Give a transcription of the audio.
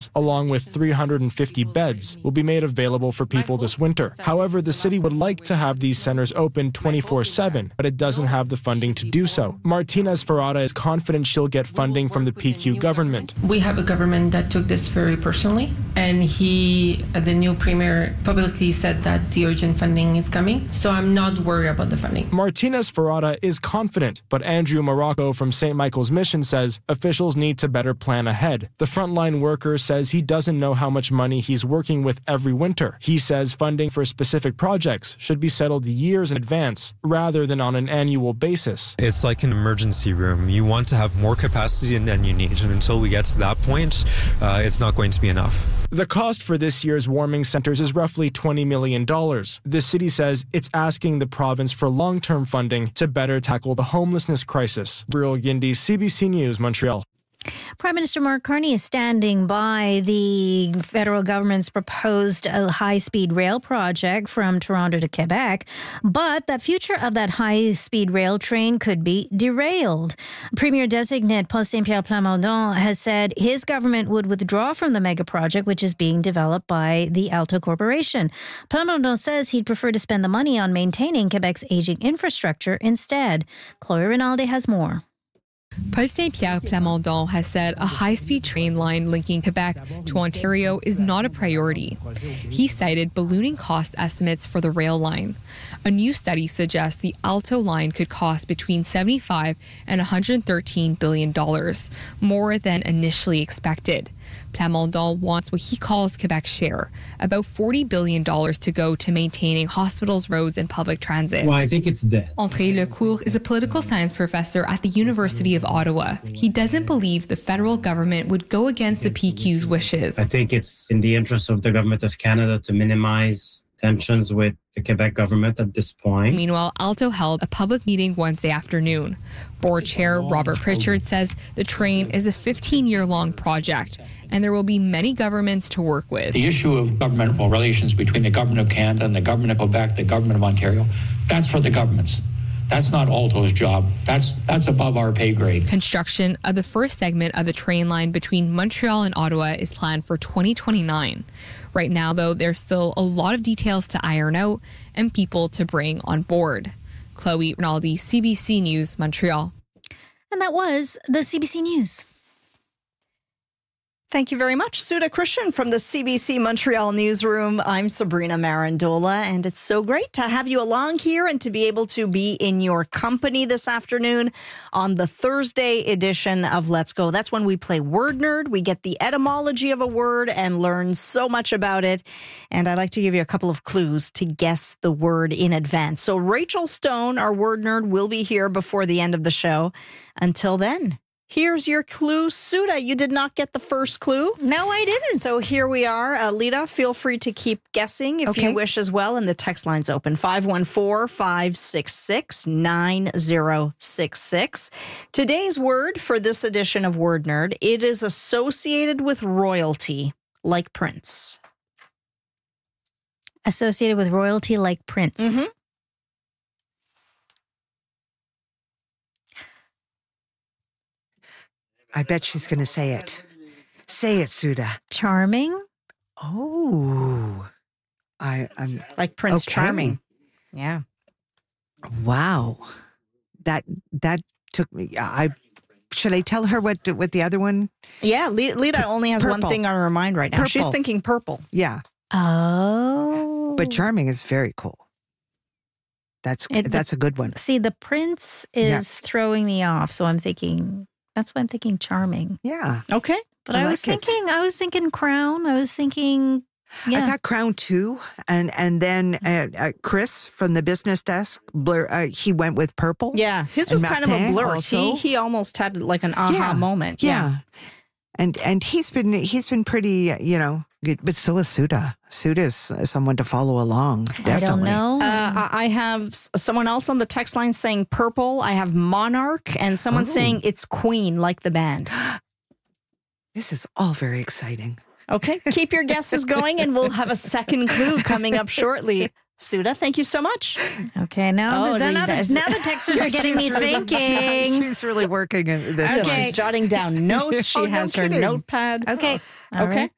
centers, along with 350 beds, will be made available for people this winter. However, the city would like to have these centers open 24/7, but it doesn't have the funding to do so. Martinez Ferrada is confident she'll get funding from the PQ government. We have a government that took this very personally, and the new premier, publicly said that the urgent funding is coming, so I'm not worried about the funding. Martinez Ferrada is confident, but Andrew Morocco from St. Michael's Mission says officials need to better plan ahead. The frontline worker says he doesn't know how much money he's working with every winter. He says funding for specific projects should be settled years in advance rather than on an annual basis. It's like an emergency room. You want to have more capacity than you need, and until we get to that point, it's not going to be enough. The cost for this year's warming centers is roughly $20 million. The city says it's asking the province for long-term funding to better tackle the homelessness crisis. Gabriel Guindy, CBC News, Montreal. Prime Minister Mark Carney is standing by the federal government's proposed high-speed rail project from Toronto to Quebec, but the future of that high-speed rail train could be derailed. Premier-designate Paul Saint-Pierre Plamondon has said his government would withdraw from the mega project, which is being developed by the Alto Corporation. Plamondon says he'd prefer to spend the money on maintaining Quebec's aging infrastructure instead. Chloe Rinaldi has more. Paul Saint-Pierre Plamondon has said a high-speed train line linking Quebec to Ontario is not a priority. He cited ballooning cost estimates for the rail line. A new study suggests the Alto line could cost between $75 and $113 billion, more than initially expected. Plamondon wants what he calls Quebec's share, about $40 billion to go to maintaining hospitals, roads, and public transit. Well, I think it's dead. André Lecourt is a political science professor at the University of Ottawa. He doesn't believe the federal government would go against the PQ's wishes. I think it's in the interest of the government of Canada to minimize tensions with the Quebec government at this point. Meanwhile, Alto held a public meeting Wednesday afternoon. Board Chair Robert Pritchard says the train is a 15-year-long project and there will be many governments to work with. The issue of governmental relations between the government of Canada and the government of Quebec, the government of Ontario, that's for the governments. That's not Alto's job. That's above our pay grade. Construction of the first segment of the train line between Montreal and Ottawa is planned for 2029. Right now, though, there's still a lot of details to iron out and people to bring on board. Chloe Rinaldi, CBC News, Montreal. And that was the CBC News. Thank you very much, Suda Christian from the CBC Montreal newsroom. I'm Sabrina Marandola, and it's so great to have you along here and to be able to be in your company this afternoon on the Thursday edition of Let's Go. That's when we play Word Nerd. We get the etymology of a word and learn so much about it. And I like to give you a couple of clues to guess the word in advance. So Rachel Stone, our Word Nerd, will be here before the end of the show. Until then, here's your clue. Suda, you did not get the first clue. No, I didn't. So here we are. Lita, feel free to keep guessing if you wish as well. And the text line's open, 514-566-9066. Today's word for this edition of Word Nerd, it is associated with royalty, like Prince. Associated with royalty like Prince. Mm-hmm. I bet she's going to say it. Say it, Suda. Charming? Oh. I'm like Prince Charming. Yeah. Wow. That took me. Should I tell her what the other one? Yeah, Lita only has purple. one thing on her mind right now. Purple. She's thinking purple. Yeah. Oh. But Charming is very cool. That's a good one. See, the Prince is throwing me off, so I'm thinking. That's why I'm thinking Charming. Yeah. Okay. But I was thinking Crown. I was thinking, I thought Crown too. And then Chris from the business desk, he went with purple. Yeah. His was kind of a blur. He almost had like an aha moment. Yeah. And he's been pretty, good. But so is Suda. Suda is someone to follow along. Definitely. I don't know. I have someone else on the text line saying purple. I have Monarch and someone saying it's Queen, like the band. This is all very exciting. Okay. Keep your guesses going and we'll have a second clue coming up shortly. Suda, thank you so much. Okay, now the texters are getting me thinking. She's really working in this. Okay. She's jotting down notes. She has her notepad. Okay. Okay.